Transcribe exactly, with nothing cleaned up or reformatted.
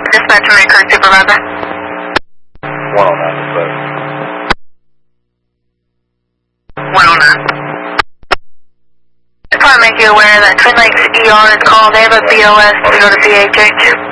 Dispatch from Creek Supervisor. one oh nine, dispatch. one oh nine. Just want to make you aware that Twin Lakes E R is called. They have a B O S to go to B H H.